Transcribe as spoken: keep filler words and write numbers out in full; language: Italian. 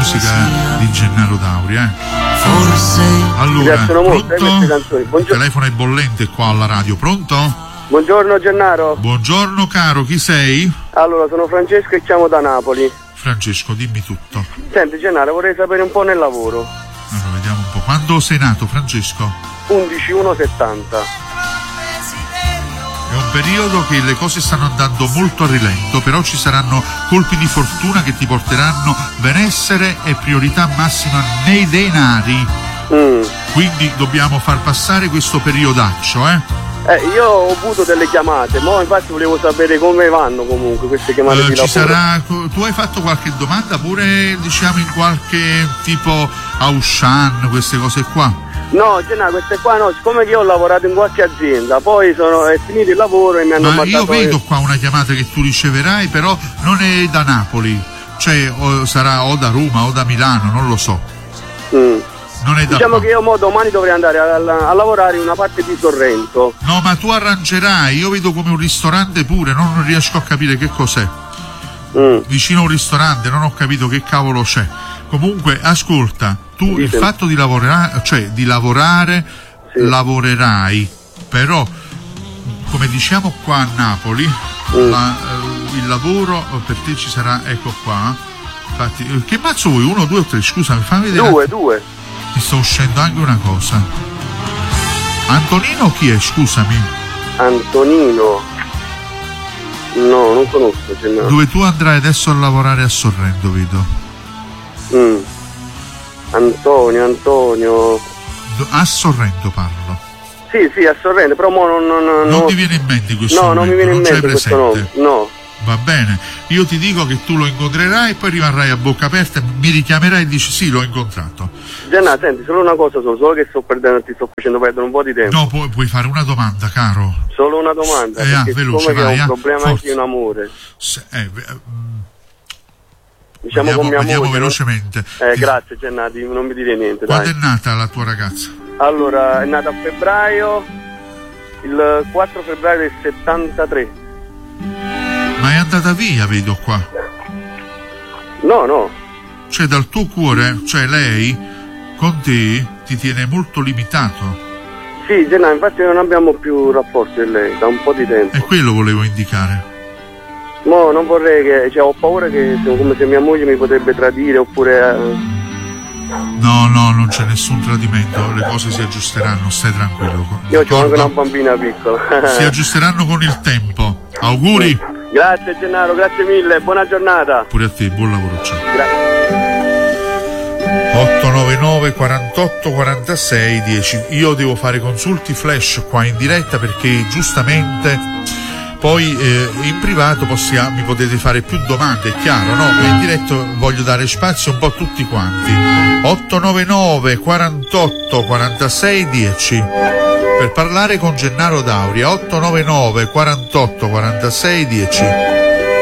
musica di Gennaro Dauria, eh. Forse. Allora, molto, pronto? Il telefono è bollente qua alla radio, pronto? Buongiorno Gennaro. Buongiorno caro, chi sei? Allora, sono Francesco e chiamo da Napoli. Francesco, dimmi tutto. Senti Gennaro, vorrei sapere un po' nel lavoro. Allora, vediamo un po'. Quando sei nato, Francesco? undici uno settanta. È un periodo che le cose stanno andando molto a rilento, però ci saranno colpi di fortuna che ti porteranno benessere e priorità massima nei denari. Mm. Quindi dobbiamo far passare questo periodaccio, eh? Eh, io ho avuto delle chiamate, ma infatti volevo sapere come vanno comunque queste chiamate Uh, di ci lavoro. sarà, tu hai fatto qualche domanda pure, diciamo, in qualche tipo Auchan, queste cose qua? No, Gennaro, queste qua no, siccome che io ho lavorato in qualche azienda, poi sono, è finito il lavoro e mi hanno Ma mandato... io vedo qua una chiamata che tu riceverai, però non è da Napoli, cioè o sarà o da Roma o da Milano, non lo so. Mm. Non è da Diciamo qua. che io mo domani dovrei andare a, a, a lavorare in una parte di Sorrento. No, ma tu arrangerai, io vedo come un ristorante pure, non riesco a capire che cos'è. Mm. Vicino a un ristorante, non ho capito che cavolo c'è. Comunque, ascolta, tu Dite. il fatto di lavorare, cioè di lavorare, Sì. lavorerai, però, come diciamo qua a Napoli, Mm. la, eh, il lavoro per te ci sarà, ecco qua. Infatti, eh, che mazzo vuoi? Uno, due o tre? Scusami, fammi vedere. Due, due. Mi sta uscendo anche una cosa. Antonino chi è? Scusami. Antonino. No, non conosco Gennaro. Dove tu andrai adesso a lavorare a Sorrento, vedo. Mm. Antonio, Antonio. Do- A Sorrento parlo. Sì, sì, a Sorrento, però mo non... Non, non, Non ti viene in mente in questo no, momento? non mi viene in non c'hai mente questo presente? nome. No. Va bene, io ti dico che tu lo incontrerai e poi rimarrai a bocca aperta e mi richiamerai e dici sì, l'ho incontrato. Gennaro, senti, solo una cosa solo, solo che sto perdendo, ti sto facendo perdere un po' di tempo. No, pu- puoi fare una domanda, caro. Solo una domanda, Eh, ah, perché veloce, siccome che vai, ho ah, un problema forza. anche in amore. Se- eh, eh, mm, Diciamo andiamo, con mia andiamo moglie. no? velocemente. Eh, grazie Gennaro, non mi dire niente, Quando dai. è nata la tua ragazza? Allora, è nata a febbraio, il quattro febbraio del settantatré. Ma è andata via, vedo qua. No, no. Cioè dal tuo cuore, cioè lei, con te, ti tiene molto limitato. Sì, Gennaro, infatti non abbiamo più rapporti con lei da un po' di tempo. E quello volevo indicare. Mo non vorrei che, cioè ho paura che sia come se mia moglie mi potrebbe tradire oppure... eh, No, no, non c'è nessun tradimento, le cose si aggiusteranno, stai tranquillo. io ho anche d'accordo? una bambina piccola. Si aggiusteranno con il tempo. Auguri! Grazie Gennaro, grazie mille, buona giornata. Pure a te, buon lavoro, ciao. Grazie. otto nove nove quarantotto quarantasei dieci. Io devo fare consulti flash qua in diretta perché giustamente poi eh, in privato possia, mi potete fare più domande, è chiaro, no? Ma in diretta voglio dare spazio un po' a tutti quanti. otto nove nove quarantotto quarantasei dieci per parlare con Gennaro Dauria. otto nove nove quarantotto quarantasei dieci.